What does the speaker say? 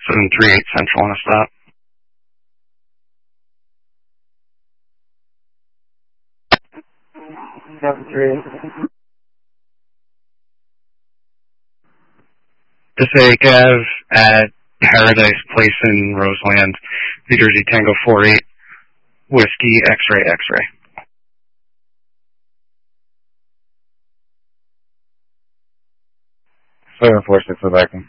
738 Central on a stop. Passaic Ave at Paradise Place in Roseland, New Jersey, Tango 48, Whiskey, X-ray, X-ray. 746 Quebec.